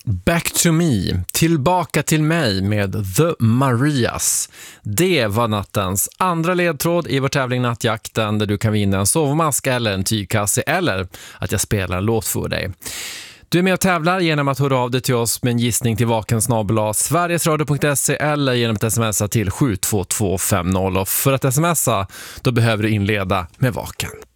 Back to me, tillbaka till mig med The Marias. Det var nattens andra ledtråd i vår tävling Nattjakten, där du kan vinna en sovmask eller en tygkasse eller att jag spelar en låt för dig. Du är med och tävlar genom att höra av dig till oss med en gissning till vakensnabel@sverigesradio.se eller genom att smsa till 72250. Och för att smsa, då behöver du inleda med Vaken.